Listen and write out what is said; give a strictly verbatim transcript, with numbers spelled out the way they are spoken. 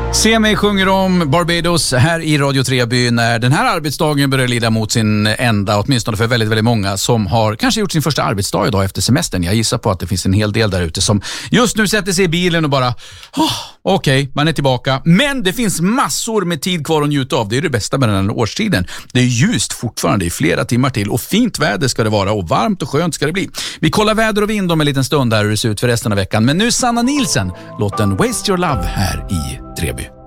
Se mig sjunger om Barbados här i Radio Treby när den här arbetsdagen börjar lida mot sin ända, åtminstone för väldigt, väldigt många som har kanske gjort sin första arbetsdag idag efter semestern. Jag gissar på att det finns en hel del där ute som just nu sätter sig i bilen och bara oh, okej, okay, man är tillbaka. Men det finns massor med tid kvar att njuta av. Det är det bästa med den här årstiden. Det är ljust fortfarande i flera timmar till och fint väder ska det vara och varmt och skönt ska det bli. Vi kollar väder och vind om en liten stund här hur det ser ut för resten av veckan. Men nu Sanna Nielsen, låten Waste Your Love här i Treby.